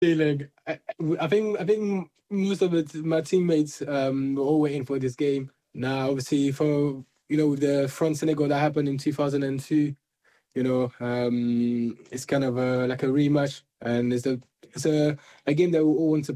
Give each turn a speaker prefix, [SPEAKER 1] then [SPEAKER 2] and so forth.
[SPEAKER 1] Like, I think most of my teammates were all waiting for this game. Now, obviously, for with the France Senegal that happened in 2002, it's kind of like a rematch, and it's a game that we all want to